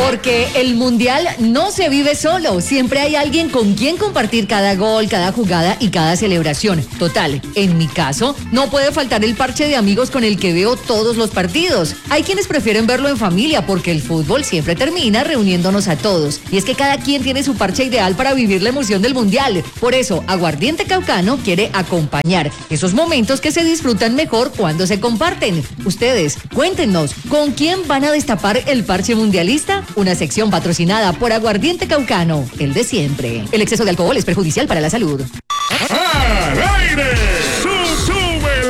Porque el mundial no se vive solo, siempre hay alguien con quien compartir cada gol, cada jugada y cada celebración. Total, en mi caso, no puede faltar el parche de amigos con el que veo todos los partidos. Hay quienes prefieren verlo en familia porque el fútbol siempre termina reuniéndonos a todos. Y es que cada quien tiene su parche ideal para vivir la emoción del mundial. Por eso, Aguardiente Caucano quiere acompañar esos momentos que se disfrutan mejor cuando se comparten. Ustedes, cuéntenos, ¿con quién van a destapar el parche mundialista? Una sección patrocinada por Aguardiente Caucano, el de siempre. El exceso de alcohol es perjudicial para la salud.